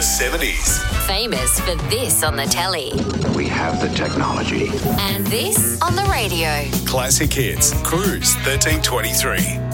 70s. Famous for this on the telly. We have the technology. And this on the radio. Classic Hits. Cruise 1323.